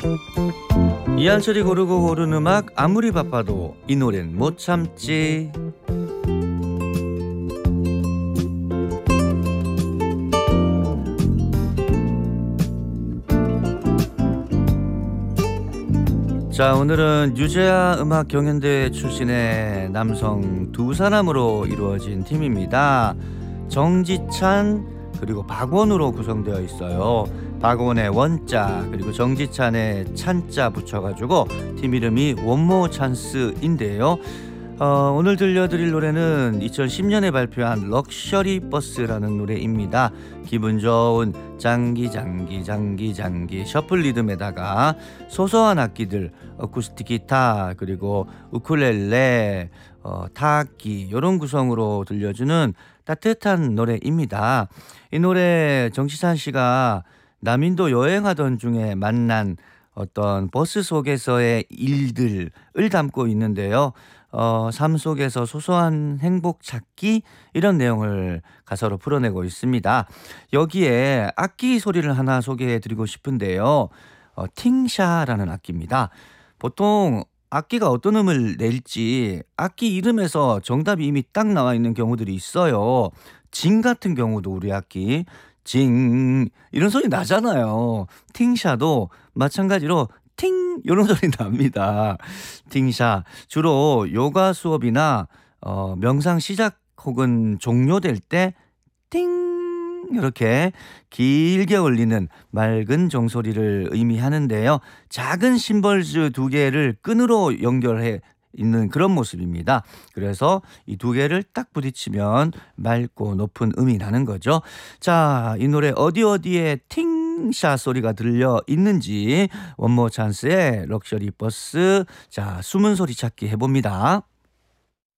이한철이 고르고 고른 음악, 아무리 바빠도 이 노래는 못 참지. 자, 오늘은 유재하 음악 경연대회 출신의 남성 두 사람으로 이루어진 팀입니다. 정지찬 그리고 박원으로 구성되어 있어요. 박원의 원자 그리고 정지찬의 찬자 붙여가지고 팀 이름이 원모 찬스인데요. 오늘 들려드릴 노래는 2010년에 발표한 럭셔리 버스라는 노래입니다. 기분 좋은 장기 셔플 리듬에다가 소소한 악기들, 어쿠스틱 기타 그리고 우쿨렐레, 타악기 이런 구성으로 들려주는 따뜻한 노래입니다. 이 노래 정지찬 씨가 남인도 여행하던 중에 만난 어떤 버스 속에서의 일들을 담고 있는데요. 삶 속에서 소소한 행복 찾기 이런 내용을 가사로 풀어내고 있습니다. 여기에 악기 소리를 하나 소개해드리고 싶은데요. 팅샤라는 악기입니다. 보통 악기가 어떤 음을 낼지 악기 이름에서 정답이 이미 딱 나와 있는 경우들이 있어요. 징 같은 경우도 우리 악기 징 이런 소리 나잖아요. 팅샤도 마찬가지로 팅 이런 소리 납니다. 팅샤 주로 요가 수업이나 명상 시작 혹은 종료될 때 팅 이렇게 길게 울리는 맑은 종소리를 의미하는데요. 작은 심벌즈 두 개를 끈으로 연결해 있는 그런 모습입니다. 그래서 이 두 개를 딱 부딪히면 맑고 높은 음이 나는 거죠. 자, 이 노래 어디에 팅샷 소리가 들려 있는지 원모 찬스의 럭셔리 버스, 자, 숨은 소리 찾기 해봅니다.